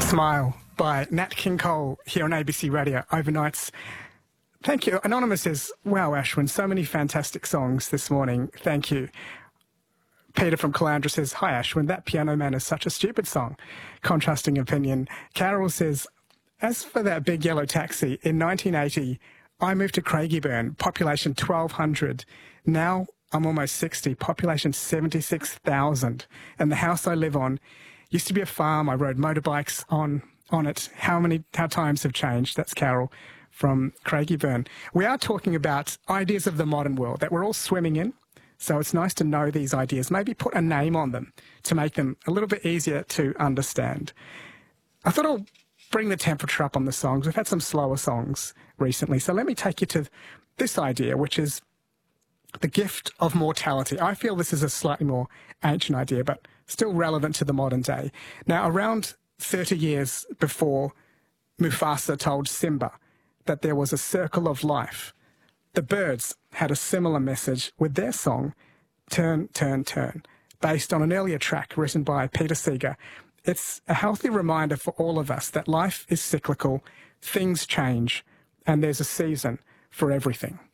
Smile by Nat King Cole here on ABC Radio Overnights. Thank you. Anonymous says, wow, Ashwin, so many fantastic songs this morning. Thank you. Peter from Caloundra says, hi, Ashwin, that Piano Man is such a stupid song. Contrasting opinion. Carol says, as for that Big Yellow Taxi, in 1980, I moved to Craigieburn, population 1,200. Now I'm almost 60, population 76,000. And the house I live on used to be a farm. I rode motorbikes on it. How times have changed? That's Carol from Craigieburn. We are talking about ideas of the modern world that we're all swimming in. So it's nice to know these ideas, maybe put a name on them to make them a little bit easier to understand. I thought I'll bring the temperature up on the songs. We've had some slower songs recently. So let me take you to this idea, which is the gift of mortality. I feel this is a slightly more ancient idea, but still relevant to the modern day. Now, around 30 years before Mufasa told Simba that there was a circle of life, the Byrds had a similar message with their song, Turn, Turn, Turn, based on an earlier track written by Peter Seeger. It's a healthy reminder for all of us that life is cyclical, things change, and there's a season for everything.